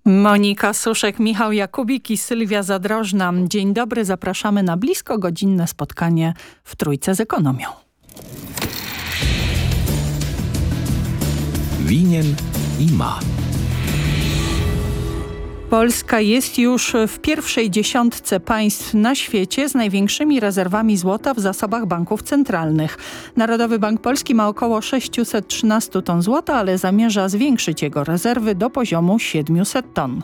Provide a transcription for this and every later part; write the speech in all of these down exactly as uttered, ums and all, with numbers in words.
Monika Suszek, Michał Jakubik i Sylwia Zadrożna. Dzień dobry, zapraszamy na blisko godzinne spotkanie w Trójce z ekonomią. Winien i ma. Polska jest już w pierwszej dziesiątce państw na świecie z największymi rezerwami złota w zasobach banków centralnych. Narodowy Bank Polski ma około sześćset trzynaście ton złota, ale zamierza zwiększyć jego rezerwy do poziomu siedemset ton.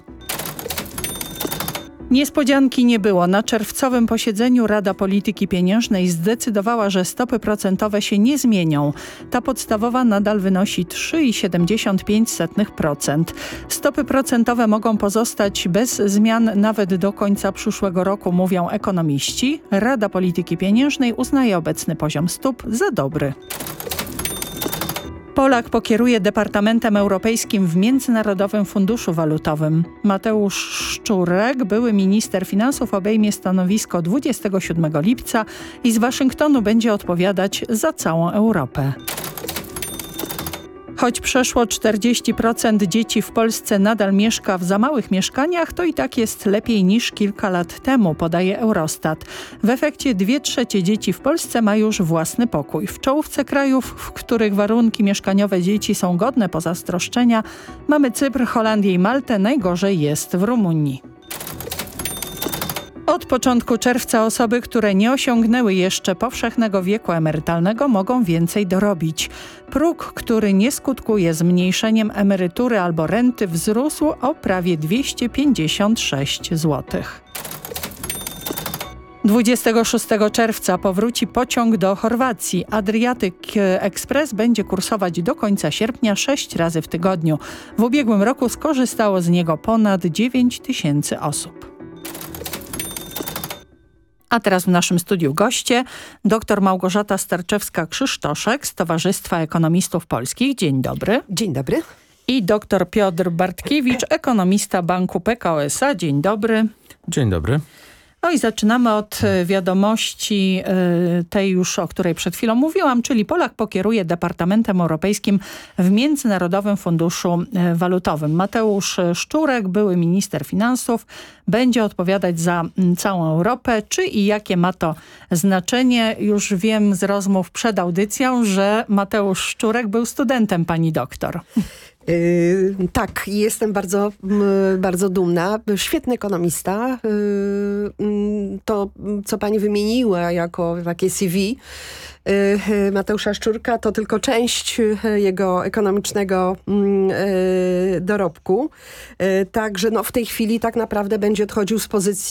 Niespodzianki nie było. Na czerwcowym posiedzeniu Rada Polityki Pieniężnej zdecydowała, że stopy procentowe się nie zmienią. Ta podstawowa nadal wynosi trzy przecinek siedemdziesiąt pięć procent. Stopy procentowe mogą pozostać bez zmian nawet do końca przyszłego roku, mówią ekonomiści. Rada Polityki Pieniężnej uznaje obecny poziom stóp za dobry. Polak pokieruje Departamentem Europejskim w Międzynarodowym Funduszu Walutowym. Mateusz Szczurek, były minister finansów, obejmie stanowisko dwudziestego siódmego lipca i z Waszyngtonu będzie odpowiadać za całą Europę. Choć przeszło czterdzieści procent dzieci w Polsce nadal mieszka w za małych mieszkaniach, to i tak jest lepiej niż kilka lat temu, podaje Eurostat. W efekcie dwie trzecie dzieci w Polsce ma już własny pokój. W czołówce krajów, w których warunki mieszkaniowe dzieci są godne pozazdroszczenia, mamy Cypr, Holandię i Maltę, najgorzej jest w Rumunii. Od początku czerwca osoby, które nie osiągnęły jeszcze powszechnego wieku emerytalnego, mogą więcej dorobić. Próg, który nie skutkuje zmniejszeniem emerytury albo renty, wzrósł o prawie dwieście pięćdziesiąt sześć złotych. dwudziestego szóstego czerwca powróci pociąg do Chorwacji. Adriatic Express będzie kursować do końca sierpnia sześć razy w tygodniu. W ubiegłym roku skorzystało z niego ponad dziewięć tysięcy osób. A teraz w naszym studiu goście dr Małgorzata Starczewska-Krzysztoszek z Towarzystwa Ekonomistów Polskich. Dzień dobry. Dzień dobry. I dr Piotr Bartkiewicz, ekonomista Banku P K O S A. Dzień dobry. Dzień dobry. No i zaczynamy od wiadomości tej już, o której przed chwilą mówiłam, czyli Polak pokieruje Departamentem Europejskim w Międzynarodowym Funduszu Walutowym. Mateusz Szczurek, były minister finansów, będzie odpowiadać za całą Europę. Czy i jakie ma to znaczenie? Już wiem z rozmów przed audycją, że Mateusz Szczurek był studentem pani doktor. Yy, tak, jestem bardzo, bardzo dumna. Świetny ekonomista. Yy, to, co pani wymieniła jako takie C V yy, Mateusza Szczurka, to tylko część jego ekonomicznego yy, dorobku. Yy, także no, w tej chwili tak naprawdę będzie odchodził z pozycji